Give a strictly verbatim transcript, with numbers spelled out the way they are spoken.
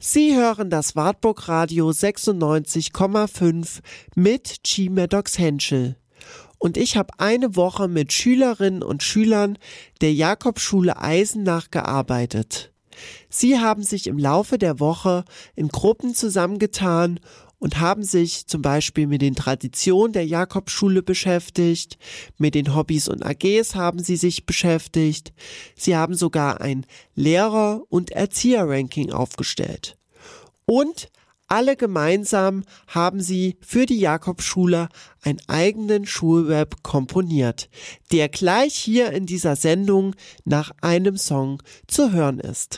Sie hören das Wartburg Radio sechsundneunzig Komma fünf mit G. Maddox Henschel. Und ich habe eine Woche mit Schülerinnen und Schülern der Jakobschule Eisenach gearbeitet. Sie haben sich im Laufe der Woche in Gruppen zusammengetan und haben sich zum Beispiel mit den Traditionen der Jakobschule beschäftigt, mit den Hobbys und A Gs haben sie sich beschäftigt. Sie haben sogar ein Lehrer- und Erzieher-Ranking aufgestellt. Und alle gemeinsam haben sie für die Jakobschule einen eigenen Schulrap komponiert, der gleich hier in dieser Sendung nach einem Song zu hören ist.